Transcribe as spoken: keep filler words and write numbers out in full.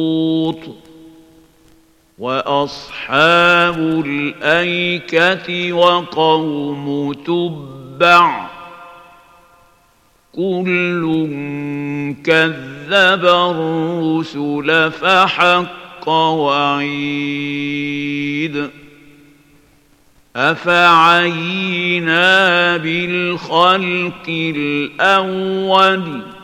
وأصحاب الأيكة وقوم تبع كل كذب الرسل فحق وعيد أفعينا بالخلق الأول